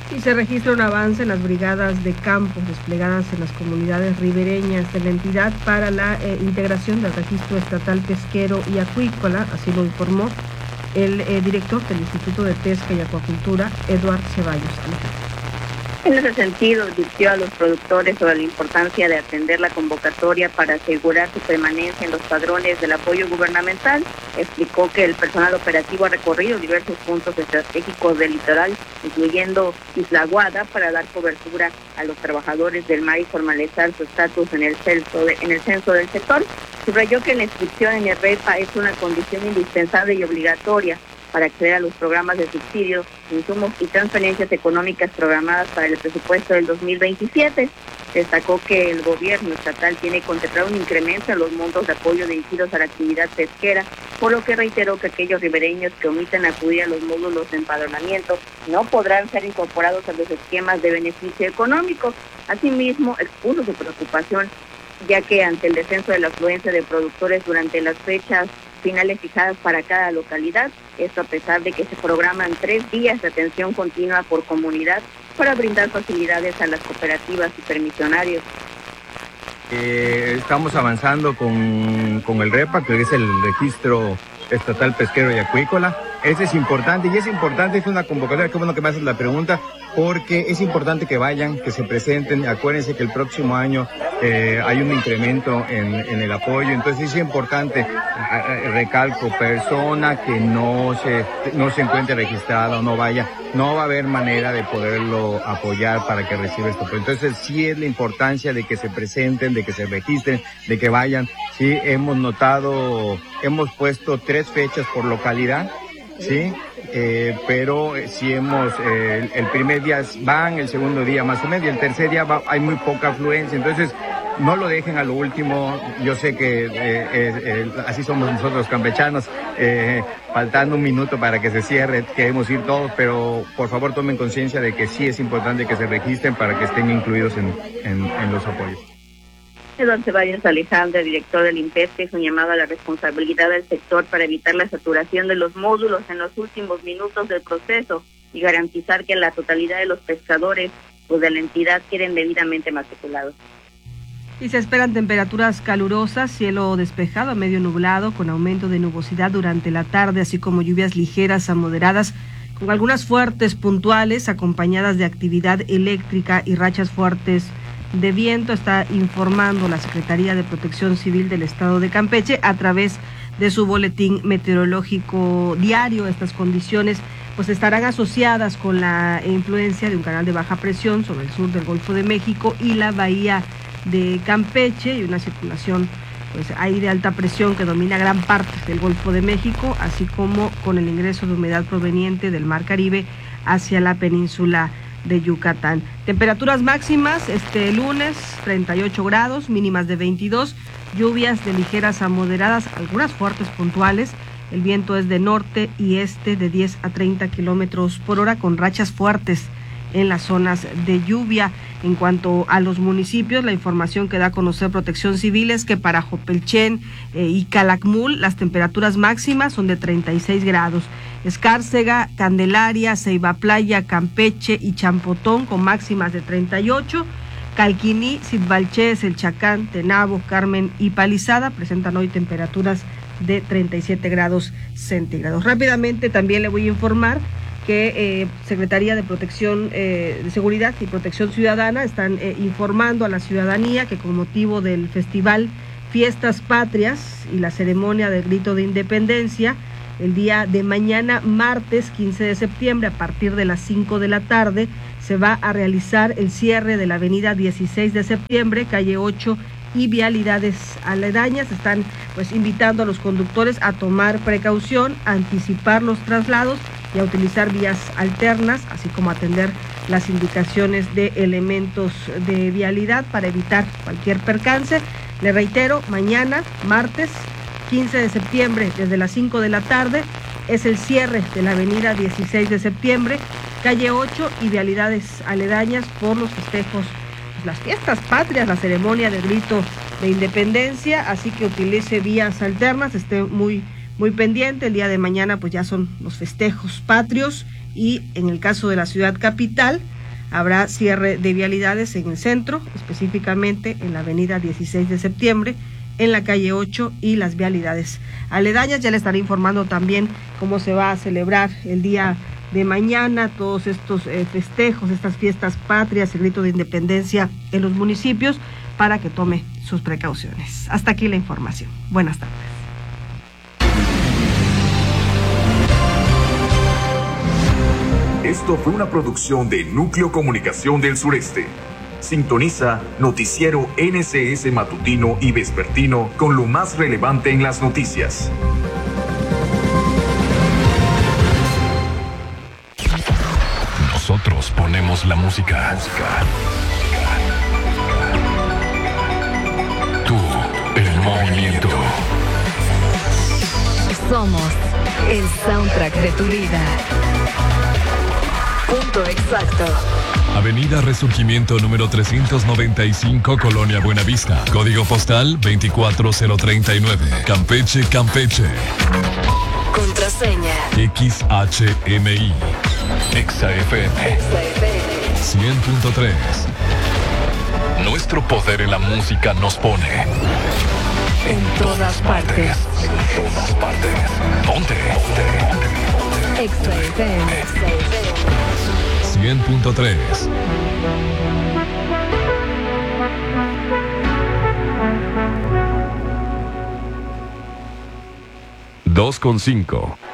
Y se registra un avance en las brigadas de campo desplegadas en las comunidades ribereñas de la entidad para la integración del registro estatal pesquero y acuícola, así lo informó el director del Instituto de Pesca y Acuacultura, Eduard Ceballos. En ese sentido, advirtió a los productores sobre la importancia de atender la convocatoria para asegurar su permanencia en los padrones del apoyo gubernamental. Explicó que el personal operativo ha recorrido diversos puntos estratégicos del litoral, incluyendo Isla Aguada, para dar cobertura a los trabajadores del mar y formalizar su estatus en el censo del sector. Subrayó que la inscripción en el REPA es una condición indispensable y obligatoria para acceder a los programas de subsidios, insumos y transferencias económicas programadas para el presupuesto del 2027. Destacó que el gobierno estatal tiene contemplado un incremento en los montos de apoyo dirigidos a la actividad pesquera, por lo que reiteró que aquellos ribereños que omitan acudir a los módulos de empadronamiento no podrán ser incorporados a los esquemas de beneficio económico. Asimismo, expuso su preocupación, ya que ante el descenso de la afluencia de productores durante las fechas finales fijadas para cada localidad, esto a pesar de que se programan 3 días de atención continua por comunidad para brindar facilidades a las cooperativas y permisionarios. Estamos avanzando con el REPA, que es el Registro Estatal Pesquero y Acuícola. Ese es importante, es una convocatoria, qué bueno que me haces la pregunta, porque es importante que vayan, que se presenten. Acuérdense que el próximo año hay un incremento en el apoyo, entonces es importante, recalco, persona que no se encuentre registrada o no vaya, no va a haber manera de poderlo apoyar para que reciba esto. Entonces sí es la importancia de que se presenten, de que se registren, de que vayan. Sí, hemos puesto 3 fechas por localidad. Sí, pero sí el primer día van, el segundo día más o menos, y el tercer día hay muy poca afluencia, entonces no lo dejen a lo último. Yo sé que así somos nosotros campechanos, faltando un minuto para que se cierre, queremos ir todos, pero por favor tomen conciencia de que sí es importante que se registren para que estén incluidos en los apoyos. Eduard Ceballos Alejandra, director del INPESC, hizo un llamado a la responsabilidad del sector para evitar la saturación de los módulos en los últimos minutos del proceso y garantizar que la totalidad de los pescadores de la entidad queden debidamente matriculados. Y se esperan temperaturas calurosas, cielo despejado a medio nublado, con aumento de nubosidad durante la tarde, así como lluvias ligeras a moderadas, con algunas fuertes puntuales, acompañadas de actividad eléctrica y rachas fuertes de viento. Está informando la Secretaría de Protección Civil del Estado de Campeche a través de su boletín meteorológico diario. Estas condiciones pues estarán asociadas con la influencia de un canal de baja presión sobre el sur del Golfo de México y la bahía de Campeche, y una circulación pues ahí de alta presión que domina gran parte del Golfo de México, así como con el ingreso de humedad proveniente del Mar Caribe hacia la península de Yucatán. Temperaturas máximas este lunes 38 grados, mínimas de 22, lluvias de ligeras a moderadas, algunas fuertes puntuales. El viento es de norte y este de 10 a 30 kilómetros por hora, con rachas fuertes en las zonas de lluvia. En cuanto a los municipios, la información que da a conocer Protección Civil es que para Jopelchen y Calakmul las temperaturas máximas son de 36 grados. Escárcega, Candelaria, Ceiba Playa, Campeche y Champotón con máximas de 38. Calquiní, Sitbalchés, El Chacán, Tenabo, Carmen y Palizada presentan hoy temperaturas de 37 grados centígrados. Rápidamente también le voy a informar que Secretaría de Protección de Seguridad y Protección Ciudadana están informando a la ciudadanía que con motivo del Festival Fiestas Patrias y la ceremonia del Grito de Independencia, el día de mañana, martes 15 de septiembre, a partir de las 5 de la tarde, se va a realizar el cierre de la avenida 16 de septiembre, calle 8 y vialidades aledañas. Están pues invitando a los conductores a tomar precaución, a anticipar los traslados y a utilizar vías alternas, así como atender las indicaciones de elementos de vialidad para evitar cualquier percance. Le reitero, mañana, martes 15 de septiembre, desde las 5 de la tarde, es el cierre de la avenida 16 de septiembre, calle 8 y vialidades aledañas por los festejos, las fiestas patrias, la ceremonia del Grito de Independencia, así que utilice vías alternas, esté muy pendiente. El día de mañana pues ya son los festejos patrios, y en el caso de la ciudad capital Habrá cierre de vialidades en el centro, específicamente en la avenida 16 de septiembre, en la calle 8 y las vialidades aledañas. Ya le estaré informando también cómo se va a celebrar el día de mañana, todos estos festejos, estas fiestas patrias, el grito de independencia en los municipios, para que tome sus precauciones. Hasta aquí la información. Buenas tardes. Esto fue una producción de Núcleo Comunicación del Sureste. Sintoniza Noticiero NCS Matutino y Vespertino con lo más relevante en las noticias. Nosotros ponemos la música. Tú, el movimiento. Somos el soundtrack de tu vida. Punto exacto. Avenida Resurgimiento número 395, Colonia Buenavista. Código postal 24039. Campeche, Campeche. Contraseña XHMI. XFM 100.3. Nuestro poder en la música nos pone en todas partes. En todas partes. Ponte. XFM 100.3. 2:5.